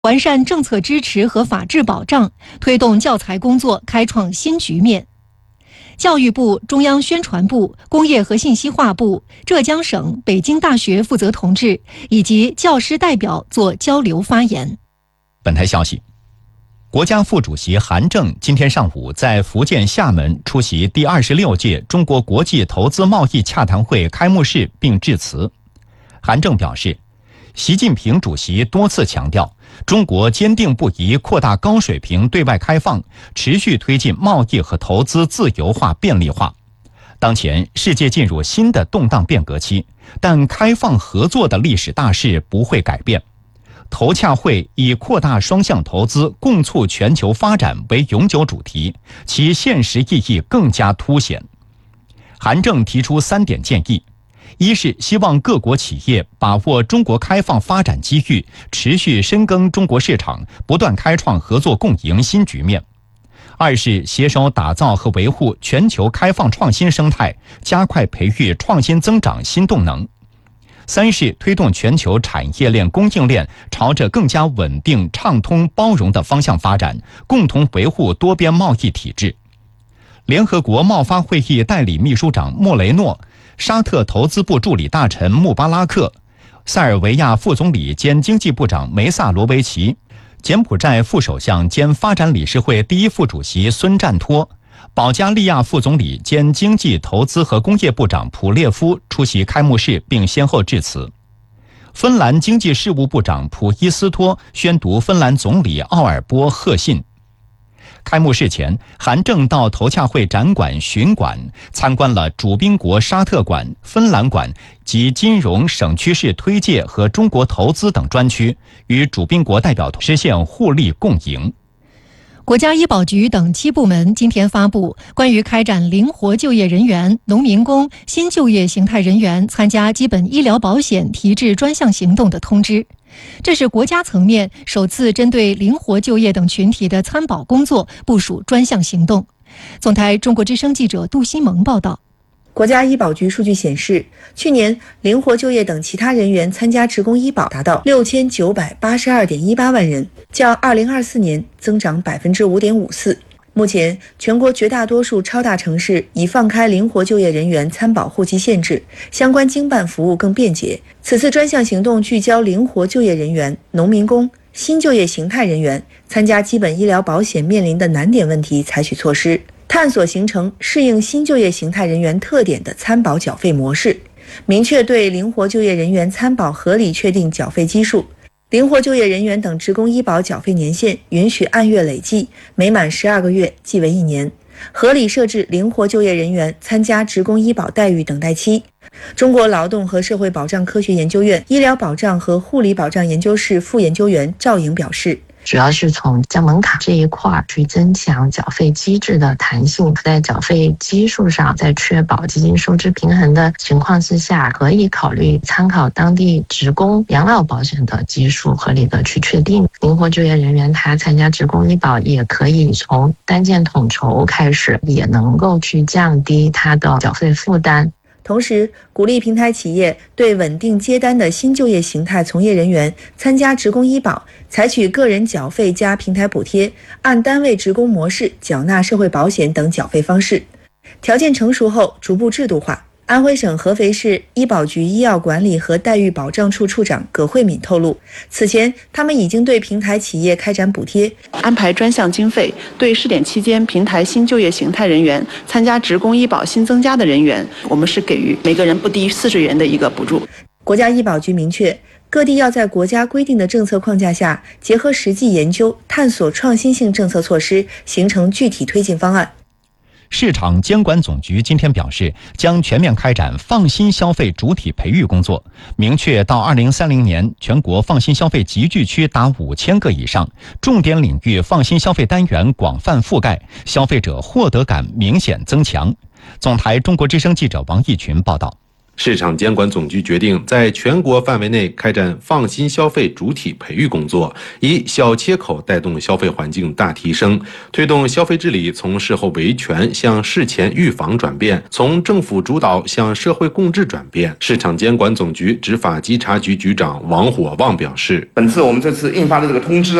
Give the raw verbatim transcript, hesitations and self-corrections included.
完善政策支持和法治保障，推动教材工作开创新局面。教育部、中央宣传部、工业和信息化部、浙江省、北京大学负责同志以及教师代表做交流发言。 本台消息，国家副主席韩正今天上午在福建厦门出席第二十六届中国国际投资贸易洽谈会开幕式并致辞。韩正表示，习近平主席多次强调，中国坚定不移扩大高水平对外开放，持续推进贸易和投资自由化便利化。当前世界进入新的动荡变革期，但开放合作的历史大势不会改变。投洽会以扩大双向投资、共促全球发展为永久主题，其现实意义更加凸显。韩正提出三点建议：一是希望各国企业把握中国开放发展机遇，持续深耕中国市场，不断开创合作共赢新局面；二是携手打造和维护全球开放创新生态，加快培育创新增长新动能；三是推动全球产业链供应链朝着更加稳定、畅通、包容的方向发展，共同维护多边贸易体制。联合国贸发会议代理秘书长莫雷诺、沙特投资部助理大臣穆巴拉克、塞尔维亚副总理兼经济部长梅萨罗维奇、柬埔寨副首相兼发展理事会第一副主席孙占托、保加利亚副总理兼经济投资和工业部长普列夫出席开幕式并先后致辞。芬兰经济事务部长普伊斯托宣读芬兰总理奥尔波贺信。开幕式前，韩正到投洽会展馆巡馆，参观了主宾国沙特馆、芬兰馆及金融、省区市推介和中国投资等专区，与主宾国代表实现互利共赢。 国家医保局等七部门今天发布关于开展灵活就业人员、农民工、新就业形态人员参加基本医疗保险提质专项行动的通知。这是国家层面首次针对灵活就业等群体的参保工作部署专项行动。总台中国之声记者杜新萌报道。 国家医保局数据显示，去年灵活就业等其他人员参加职工医保达到六千九百八十二点一八万人，较二零二四年增长百分之五点五四。目前，全国绝大多数超大城市已放开灵活就业人员参保户籍限制，相关经办服务更便捷。此次专项行动聚焦灵活就业人员、农民工、新就业形态人员参加基本医疗保险面临的难点问题采取措施，探索形成适应新就业形态人员特点的参保缴费模式，明确对灵活就业人员参保合理确定缴费基数。灵活就业人员等职工医保缴费年限允许按月累计，每满十二个月即为一年，合理设置灵活就业人员参加职工医保待遇等待期。中国劳动和社会保障科学研究院医疗保障和护理保障研究室副研究员赵颖表示， 主要是从降门槛这一块去增强缴费机制的弹性，在缴费基数上，在确保基金收支平衡的情况之下，可以考虑参考当地职工养老保险的基数，合理的去确定。灵活就业人员他参加职工医保，也可以从单件统筹开始，也能够去降低他的缴费负担。 同时，鼓励平台企业对稳定接单的新就业形态从业人员参加职工医保，采取个人缴费加平台补贴、按单位职工模式缴纳社会保险等缴费方式，条件成熟后逐步制度化。安徽省合肥市医保局医药管理和待遇保障处处长葛慧敏透露，此前他们已经对平台企业开展补贴， 安排专项经费，对试点期间平台新就业形态人员参加职工医保新增加的人员，我们是给予每个人不低于四十元的一个补助。 国家医保局明确，各地要在国家规定的政策框架下，结合实际研究，探索创新性政策措施，形成具体推进方案。 市场监管总局今天表示，将全面开展放心消费主体培育工作，明确到二零三零年全国放心消费集聚区达五千个以上，重点领域放心消费单元广泛覆盖，消费者获得感明显增强。总台中国之声记者王义群报道。 市场监管总局决定在全国范围内开展放心消费主体培育工作，以小切口带动消费环境大提升，推动消费治理从事后维权向事前预防转变，从政府主导向社会共治转变。市场监管总局执法稽查局局长王火旺表示， 本次我们这次印发的这个通知